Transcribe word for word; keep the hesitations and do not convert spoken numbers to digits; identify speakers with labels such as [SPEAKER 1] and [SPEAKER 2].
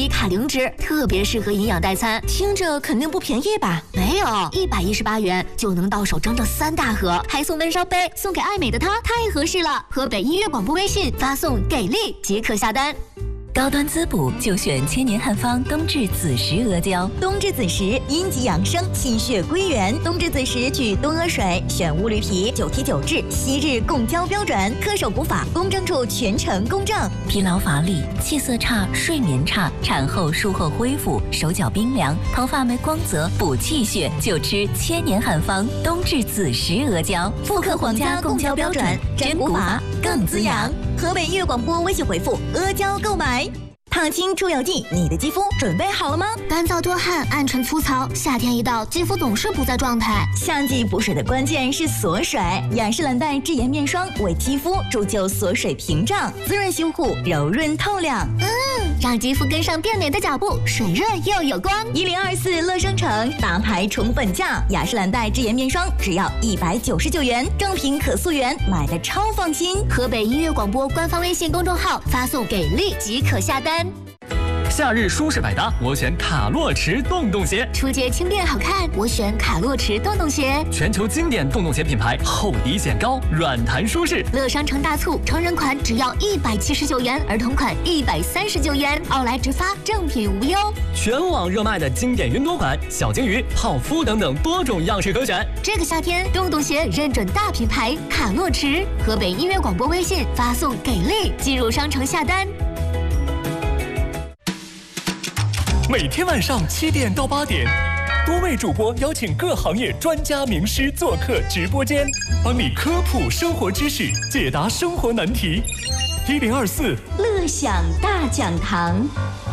[SPEAKER 1] 低卡零脂，特别适合营养代餐。
[SPEAKER 2] 听着肯定不便宜吧？
[SPEAKER 1] 没有，一百一十八元就能到手整整三大盒，还送温烧杯，送给爱美的她，太合适了。河北音乐广播微信发送“给力”即可下单。
[SPEAKER 3] 高端滋补就选千年汉方冬至子时阿胶。
[SPEAKER 4] 冬至子时，阴极养生，气血归元。冬至子时取冬阿水，选乌驴皮，九提九制，昔日供交标准，恪守古法，公证处全程公证。
[SPEAKER 3] 疲劳乏力、气色差、睡眠差，产后术后恢复，手脚冰凉，头发没光泽，补气血就吃千年汉方冬至子时阿胶，
[SPEAKER 4] 复刻皇家供交标准，真古法更滋养。河北音乐广播微信回复阿胶购买。烫青出油剂，你的肌肤准备好了吗？
[SPEAKER 1] 干燥多汗、暗沉粗糙，夏天一到，肌肤总是不在状态。
[SPEAKER 4] 夏季补水的关键是锁水，雅诗兰黛智妍面霜为肌肤铸就锁水屏障，滋润修护，柔润透亮。
[SPEAKER 1] 嗯，让肌肤跟上变美的脚步，水润又有光。
[SPEAKER 4] 一零二四乐商城大牌宠本价，雅诗兰黛智妍面霜只要一百九十九元，正品可溯源，买的超放心。
[SPEAKER 1] 河北音乐广播官方微信公众号发送“给力”即可下单。
[SPEAKER 5] 夏日舒适百搭，我选卡洛驰洞洞鞋。
[SPEAKER 1] 出街轻便好看，我选卡洛驰洞洞鞋。
[SPEAKER 5] 全球经典洞洞鞋品牌，厚底显高，软弹舒适。
[SPEAKER 1] 乐商城大促，成人款只要一百七十九元，儿童款一百三十九元，奥莱直发，正品无忧。
[SPEAKER 5] 全网热卖的经典云朵款、小金鱼、泡芙等等多种样式可选。
[SPEAKER 1] 这个夏天，洞洞鞋认准大品牌卡洛驰。河北音乐广播微信发送“给力”进入商城下单。
[SPEAKER 6] 每天晚上七点到八点，多位主播邀请各行业专家名师做客直播间，帮你科普生活知识，解答生活难题。一零二四
[SPEAKER 4] 乐享大讲堂。